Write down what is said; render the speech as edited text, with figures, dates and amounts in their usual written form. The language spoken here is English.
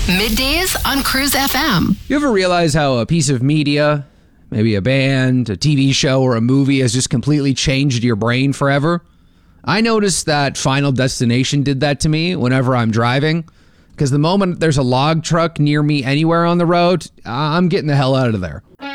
Middays on Cruise FM. You ever realize how a piece of media, maybe a band, a TV show, or a movie has just completely changed your brain forever? I noticed that Final Destination did that to me whenever I'm driving, because the moment there's a log truck near me anywhere on the road, I'm getting the hell out of there.